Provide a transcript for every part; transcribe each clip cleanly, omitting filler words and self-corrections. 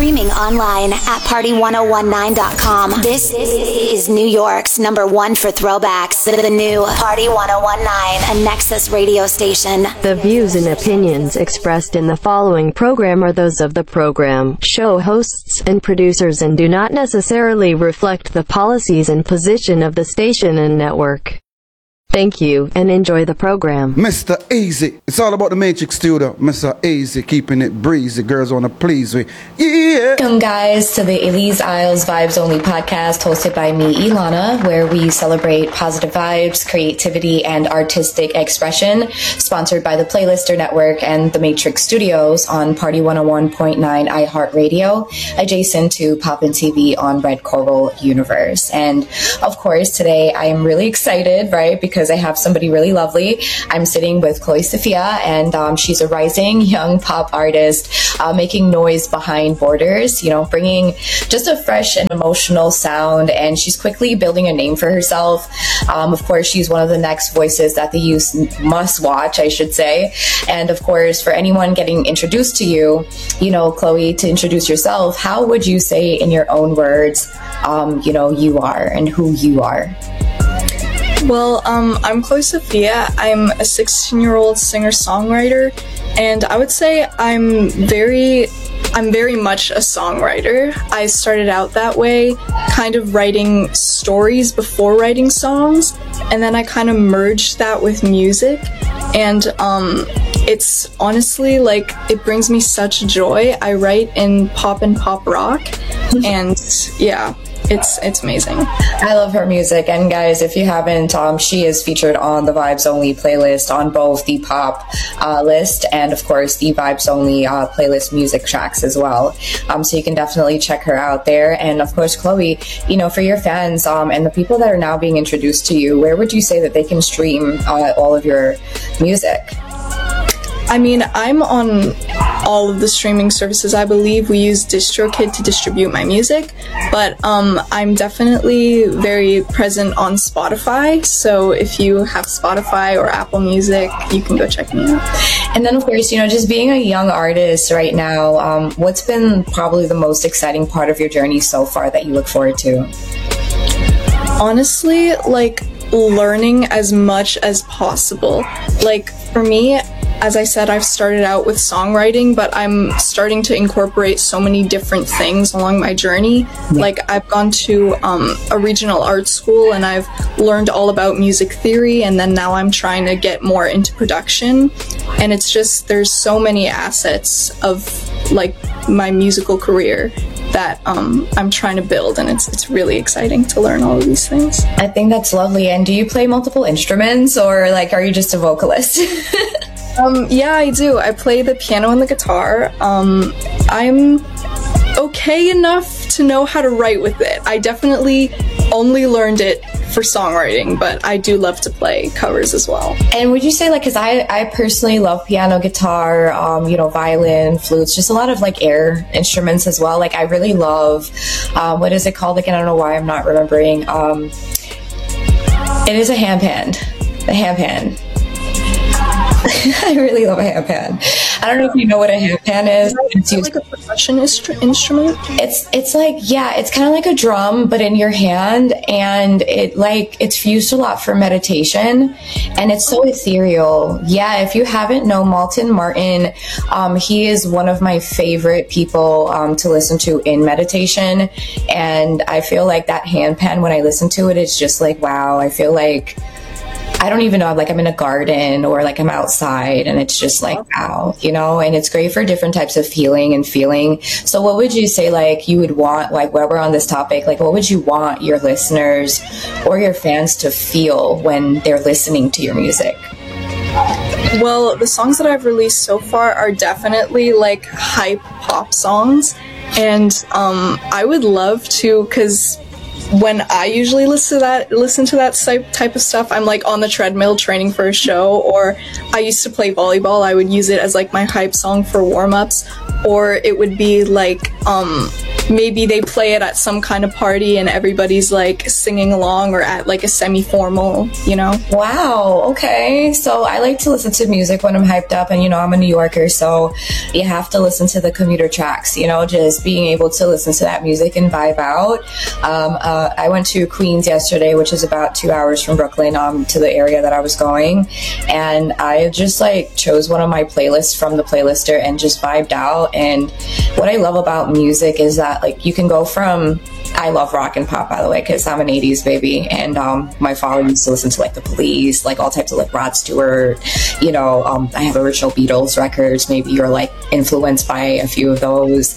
Streaming online at party1019.com. This is New York's #1 for throwbacks. The new Party 1019, a Nexus radio station. The views and opinions expressed in the following program are those of the program, show hosts, and producers and do not necessarily reflect the policies and position of the station and network. Thank you, and enjoy the program. Mr. Easy. It's all about the Matrix Studio. Mr. Easy, keeping it breezy. Girls want to please me. Yeah! Welcome, guys, to the Elise Isles Vibes Only podcast, hosted by me, Ilana, where we celebrate positive vibes, creativity, and artistic expression, sponsored by the Playlister Network and the Matrix Studios on Party 101.9 iHeartRadio, adjacent to Poppin' TV on Red Coral Universe. And, of course, today I am really excited, right, because I have somebody really lovely. I'm sitting with Chloe Sophia, and she's a rising young pop artist making noise behind borders, you know, bringing just a fresh and emotional sound, and she's quickly building a name for herself. Of course, she's one of the next voices that the youth must watch, I should say. And of course, for anyone getting introduced to you, you know, Chloe, to introduce yourself, how would you say in your own words, you know, you are and who you are? Well, I'm Chloe Sophia. I'm a 16-year-old singer-songwriter, and I would say I'm very much a songwriter. I started out that way, kind of writing stories before writing songs, and then I kind of merged that with music, and it's honestly, like, it brings me such joy. I write in pop and pop rock, and yeah. It's amazing. I love her music, and guys, if you haven't, she is featured on the Vibes Only playlist on both the pop list and, of course, the Vibes Only playlist music tracks as well. So you can definitely check her out there. And of course, Chloe, you know, for your fans and the people that are now being introduced to you, where would you say that they can stream all of your music? I mean, I'm on all of the streaming services. I believe we use DistroKid to distribute my music, but I'm definitely very present on Spotify, so if you have Spotify or Apple Music, you can go check me out. And then, of course, you know, just being a young artist right now, what's been probably the most exciting part of your journey so far that you look forward to? Honestly, like, learning as much as possible. Like, for me, as I said, I've started out with songwriting, but I'm starting to incorporate so many different things along my journey. Like, I've gone to a regional art school, and I've learned all about music theory, and then now I'm trying to get more into production. And it's just, there's so many assets of, like, my musical career that I'm trying to build, and it's really exciting to learn all of these things. I think that's lovely. And do you play multiple instruments, or, like, are you just a vocalist? Yeah, I do. I play the piano and the guitar. I'm okay enough to know how to write with it. I definitely only learned it for songwriting, but I do love to play covers as well. And would you say, like, because I personally love piano, guitar, you know, violin, flutes, just a lot of, like, air instruments as well. Like, I really love, what is it called again? I don't know why I'm not remembering. It is a handpan. A handpan. I really love a handpan. I don't know if you know what a handpan is. It's like a percussion instrument? It's like, yeah, it's kind of like a drum, but in your hand, and it's used a lot for meditation, and it's so ethereal. Yeah, if you haven't known Malton Martin, he is one of my favorite people to listen to in meditation, and I feel like that handpan, when I listen to it, it's just like, wow, I feel like I don't even know, like I'm in a garden or like I'm outside, and it's just like, wow, you know, and it's great for different types of healing and feeling. So what would you say, like, you would want, like, while we're on this topic, like, what would you want your listeners or your fans to feel when they're listening to your music? Well, the songs that I've released so far are definitely, like, hype pop songs, and I would love to, because when I usually listen to that type of stuff, I'm like on the treadmill training for a show, or I used to play volleyball. I would use it as like my hype song for warm-ups, or it would be like maybe they play it at some kind of party and everybody's like singing along, or at like a semi-formal, Wow, okay. So I like to listen to music when I'm hyped up, and I'm a New Yorker, so you have to listen to the commuter tracks, just being able to listen to that music and vibe out. I went to Queens yesterday, which is about 2 hours from Brooklyn, to the area that I was going, and I just like chose one of my playlists from the playlister and just vibed out. And what I love about music is that like you can go from, I love rock and pop, by the way, because I'm an 80s baby, and my father used to listen to like the Police, like all types of like Rod Stewart, I have original Beatles records, maybe you're like influenced by a few of those,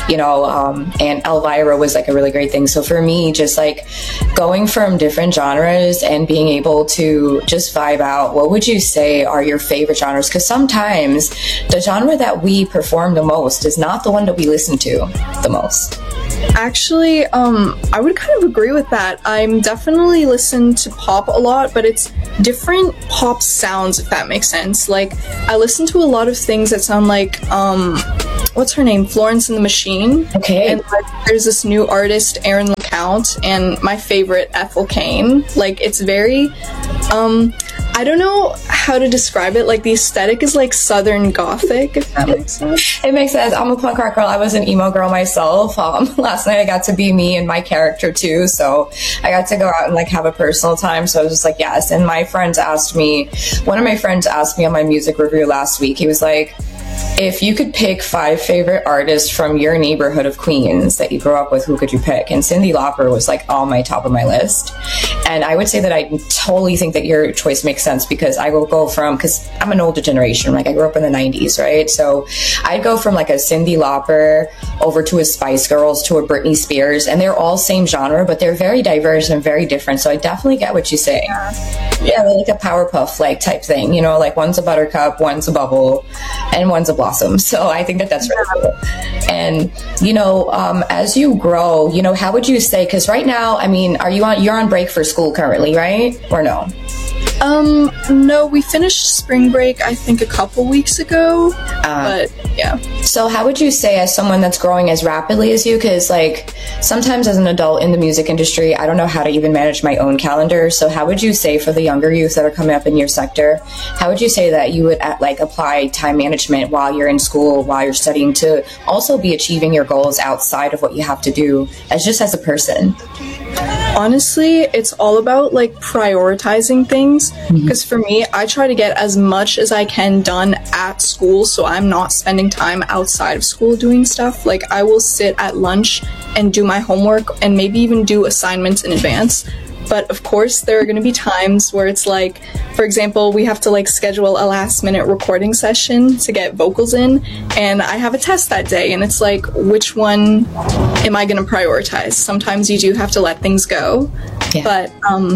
and Elvira was like a really great thing. So for me, just like going from different genres and being able to just vibe out, what would you say are your favorite genres? Because sometimes the genre that we perform the most is not the one that we listen to the most. Actually, I would kind of agree with that. I'm definitely listen to pop a lot, but it's different pop sounds, if that makes sense. Like, I listen to a lot of things that sound like, what's her name? Florence and the Machine. Okay. And like, there's this new artist, Aaron LeCount, and my favorite, Ethel Cain. Like, it's very, I don't know how to describe it. Like, the aesthetic is like Southern Gothic, if that makes sense. It makes sense. I'm a punk rock girl. I was an emo girl myself. Last night I got to be me and my character too. So I got to go out and like have a personal time. So I was just like, yes. And one of my friends asked me on my music review last week, he was like, if you could pick 5 favorite artists from your neighborhood of Queens that you grew up with, who could you pick? And Cyndi Lauper was like on my top of my list. And I would say that I totally think that your choice makes sense, because I will go from, because I'm an older generation, like I grew up in the 90s, right? So I'd go from like a Cyndi Lauper over to a Spice Girls to a Britney Spears, and they're all same genre, but they're very diverse and very different. So I definitely get what you say. Yeah, they're like a Powerpuff like type thing, like one's a Buttercup, one's a Bubble, and one's a Blossom. So I think that that's really cool. And as you grow, how would you say, because right now, I mean, you're on break for school currently, right? Or no? No, we finished spring break, I think, a couple weeks ago, but yeah. So how would you say, as someone that's growing as rapidly as you, because like sometimes as an adult in the music industry, I don't know how to even manage my own calendar. So how would you say for the younger youth that are coming up in your sector, how would you say that you would like apply time management while you're in school, while you're studying, to also be achieving your goals outside of what you have to do as a person? Honestly, it's all about like prioritizing things, because for me, I try to get as much as I can done at school, so I'm not spending time outside of school doing stuff. Like, I will sit at lunch and do my homework and maybe even do assignments in advance. But of course, there are going to be times where it's like, for example, we have to like schedule a last minute recording session to get vocals in, and I have a test that day, and it's like, which one am I going to prioritize? Sometimes you do have to let things go. Yeah. But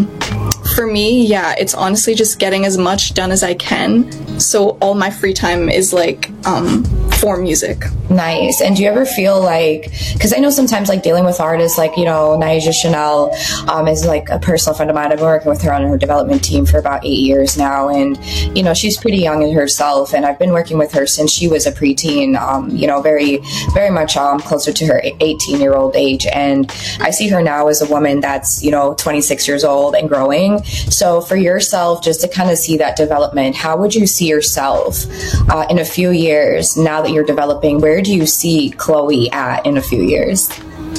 for me, yeah, it's honestly just getting as much done as I can. So all my free time is like for music. Nice. And do you ever feel like, because I know sometimes like dealing with artists like, Naija Chanel is like a personal friend of mine. I've been working with her on her development team for about 8 years now. And, she's pretty young in herself. And I've been working with her since she was a preteen, very, very much closer to her 18-year-old age. And I see her now as a woman that's, 26 years old and growing. So for yourself, just to kind of see that development, how would you see yourself in a few years now that you're developing? Where do you see Chloe at in a few years?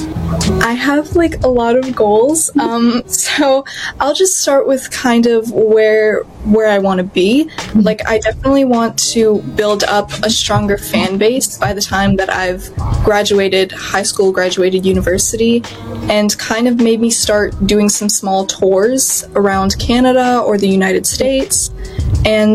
I have like a lot of goals. So I'll just start with kind of where I want to be. Like, I definitely want to build up a stronger fan base by the time that I've graduated high school, graduated university, and kind of maybe start doing some small tours around Canada or the United States. And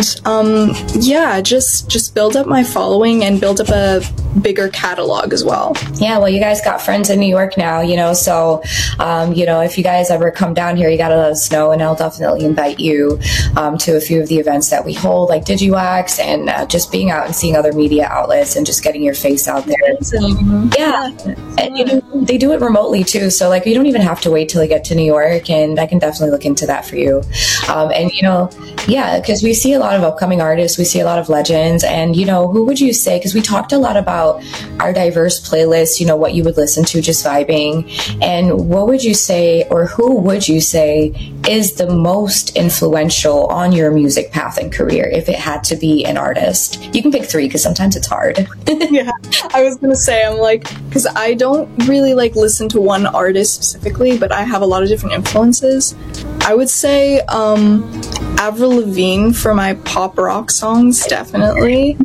just build up my following and build up a bigger catalog as well. Yeah, well, you guys got friends in New York now, so if you guys ever come down here, you gotta let us know, and I'll definitely invite you to a few of the events that we hold, like DigiWax, and just being out and seeing other media outlets and just getting your face out there. Yeah, and they do it remotely too, so like you don't even have to wait till you get to New York, and I can definitely look into that for you. Because we see a lot of upcoming artists, we see a lot of legends, and who would you say, because we talked a lot about our diverse playlist, you know, what you would listen to just vibing. And what would you say, or who would you say is the most influential on your music path and career if it had to be an artist? You can pick 3 because sometimes it's hard. Yeah, I was gonna say, I'm like, because I don't really like listen to one artist specifically, but I have a lot of different influences. I would say Avril Lavigne for my pop rock songs, definitely.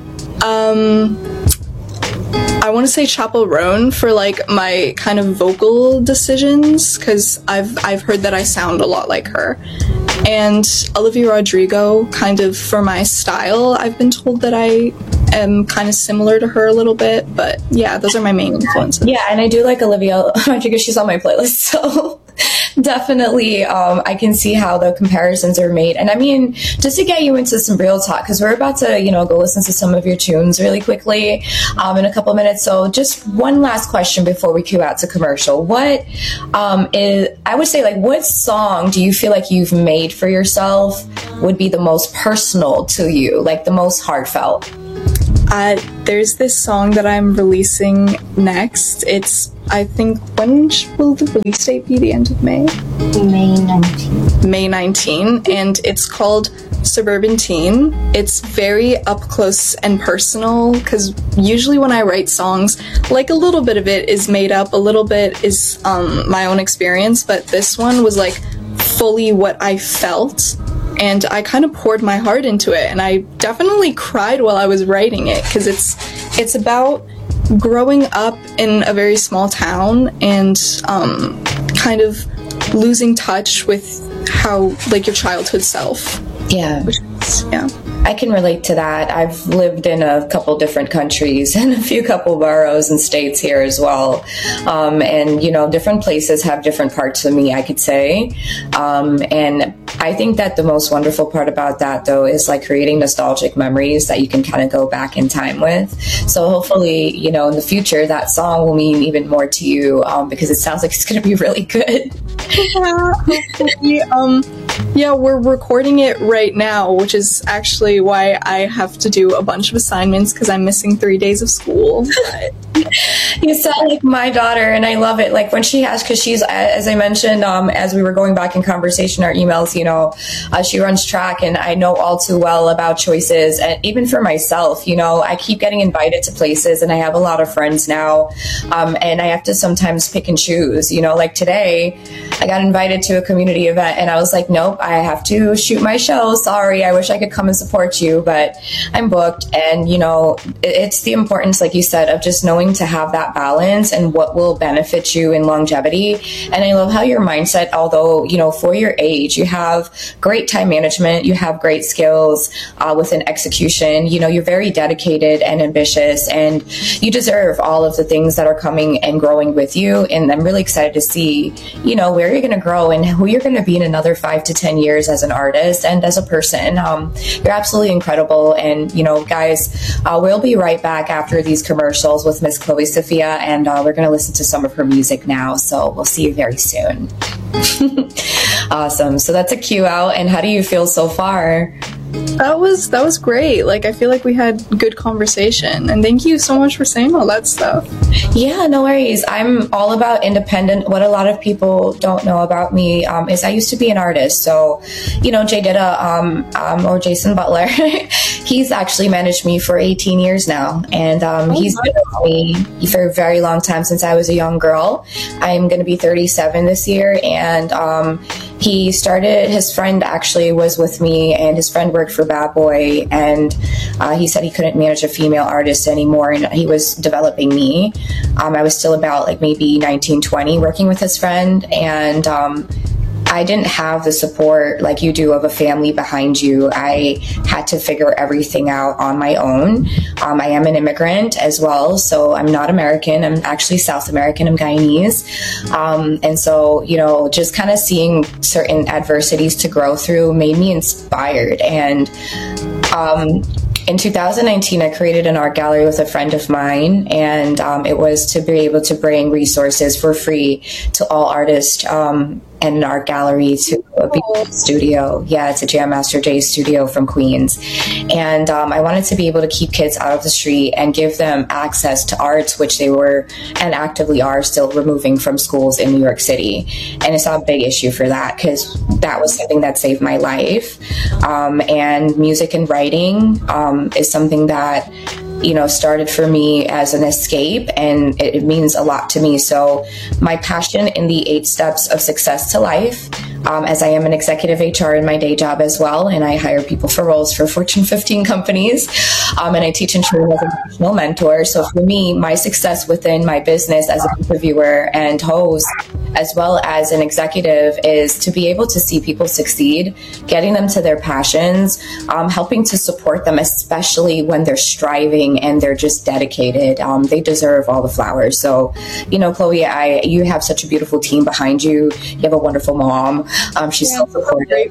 I want to say Chappell Roan for like my kind of vocal decisions, because I've heard that I sound a lot like her. And Olivia Rodrigo kind of for my style. I've been told that I am kind of similar to her a little bit, but yeah, those are my main influences. Yeah, and I do like Olivia Rodrigo. She's on my playlist, so definitely I can see how the comparisons are made. And I mean, just to get you into some real talk, because we're about to, you know, go listen to some of your tunes really quickly in a couple of minutes. So just one last question before we cue out to commercial. What I would say, like, what song do you feel like you've made for yourself would be the most personal to you, like the most heartfelt? There's this song that I'm releasing next. It's, I think, when will the release date be? The end of May? May 19. May 19, and it's called Suburban Teen. It's very up close and personal, because usually when I write songs, like, a little bit of it is made up, a little bit is my own experience, but this one was like fully what I felt. And I kind of poured my heart into it, and I definitely cried while I was writing it, because it's about growing up in a very small town and kind of losing touch with how, like, your childhood self. Yeah. Yeah. I can relate to that. I've lived in a couple different countries and a couple boroughs and states here as well. And, you know, different places have different parts of me, I could say. And I think that the most wonderful part about that, though, is like creating nostalgic memories that you can kind of go back in time with. So hopefully, you know, in the future, that song will mean even more to you, because it sounds like it's going to be really good. Yeah, we're recording it right now, which is actually why I have to do a bunch of assignments, because I'm missing 3 days of school. You sound like my daughter, and I love it. Like when she has, because she's, as I mentioned, as we were going back in conversation, our emails, you know, she runs track, and I know all too well about choices. And even for myself, you know, I keep getting invited to places, and I have a lot of friends now, and I have to sometimes pick and choose. You know, like today, I got invited to a community event, and I was like, nope, I have to shoot my show. Sorry, I wish I could come and support you, but I'm booked. And, you know, it's the importance, like you said, of just knowing to have that balance and what will benefit you in longevity. And I love how your mindset, although, you know, for your age, you have great time management, you have great skills within execution. You know, you're very dedicated and ambitious, and you deserve all of the things that are coming and growing with you. And I'm really excited to see, you know, where you're going to grow and who you're going to be in another 5 to 10 years as an artist and as a person. You're absolutely incredible. And, you know, guys, we'll be right back after these commercials with Miss Chloe Sophia, and we're going to listen to some of her music now. So we'll see you very soon. Awesome. So that's a cue out. And how do you feel so far? That was great. Like, I feel like we had good conversation, and thank you so much for saying all that stuff. Yeah, no worries. I'm all about independent. What a lot of people don't know about me is I used to be an artist. So, you know, Jay Didda or Jason Butler, he's actually managed me for 18 years now, and he's been with me for a very long time, since I was a young girl. I'm going to be 37 this year, and he started, his friend actually was with me, and his friend worked for Bad Boy, and he said he couldn't manage a female artist anymore, and he was developing me. I was still about like maybe 19, 20 working with his friend, and I didn't have the support like you do of a family behind you. I had to figure everything out on my own. I am an immigrant as well, so I'm not American. I'm actually South American. I'm Guyanese. And so, you know, just kind of seeing certain adversities to grow through made me inspired. And in 2019, I created an art gallery with a friend of mine, and it was to be able to bring resources for free to all artists and an art gallery to a beautiful studio. Yeah, it's a Jam Master Jay studio from Queens. And I wanted to be able to keep kids out of the street and give them access to arts, which they were and actively are still removing from schools in New York City. And it's a big issue for that, because that was something that saved my life. And music and writing is something that, you know, started for me as an escape, and it means a lot to me. So my passion in the 8 steps of success to life, as I am an executive HR in my day job as well, and I hire people for roles for Fortune 15 companies, and I teach and train as a professional mentor. So for me, my success within my business as an interviewer and host, as well as an executive, is to be able to see people succeed, getting them to their passions, helping to support them, especially when they're striving and they're just dedicated. They deserve all the flowers. So, you know, Chloe, you have such a beautiful team behind you. You have a wonderful mom. She's so supportive.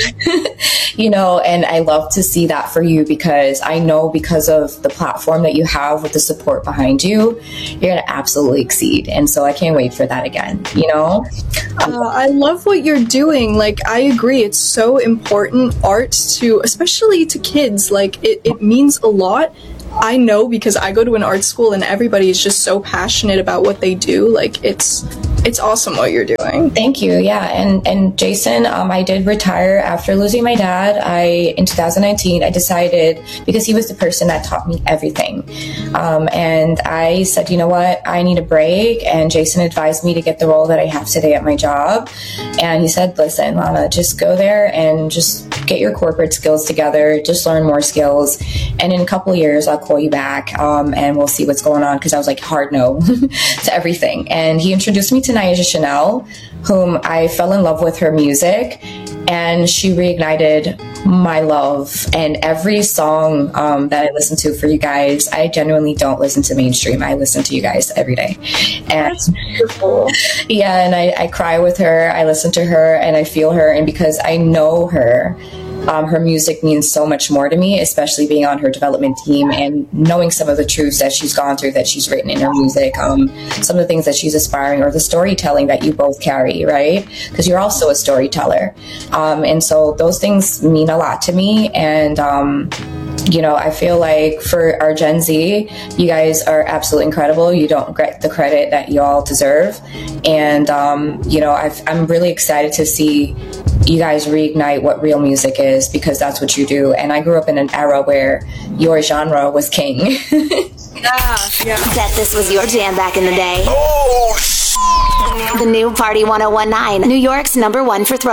You know, and I love to see that for you, because I know because of the platform that you have with the support behind you, you're going to absolutely exceed. And so I can't wait for that again, you know? I love what you're doing. Like, I agree. It's so important, art, to, especially to kids. Like, it means a lot. I know, because I go to an art school and everybody is just so passionate about what they do. Like, it's awesome what you're doing. Thank you. Yeah. And Jason, I did retire after losing my dad. In 2019, I decided, because he was the person that taught me everything. And I said, you know what, I need a break. And Jason advised me to get the role that I have today at my job. And he said, listen, Lana, just go there and just get your corporate skills together, just learn more skills. And in a couple of years, I'll call you back, and we'll see what's going on. Cause I was like, hard no to everything. And he introduced me to Nyasha Chanel, whom I fell in love with her music, and she reignited my love. And every song that I listen to for you guys, I genuinely don't listen to mainstream. I listen to you guys every day. And that's beautiful. Yeah, and I cry with her, I listen to her, and I feel her. And because I know her, her music means so much more to me, especially being on her development team and knowing some of the truths that she's gone through, that she's written in her music, some of the things that she's aspiring, or the storytelling that you both carry, right? Because you're also a storyteller. And so those things mean a lot to me. And, you know, I feel like for our Gen Z, you guys are absolutely incredible. You don't get the credit that you all deserve. And, you know, I'm really excited to see you guys reignite what real music is, because that's what you do. And I grew up in an era where your genre was king. Yeah. Bet this was your jam back in the day. The new Party 101.9, New York's #1 for throwbacks.